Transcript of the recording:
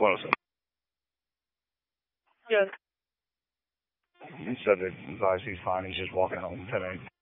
107. Yes. He said that advised he's fine. He's just walking home tonight.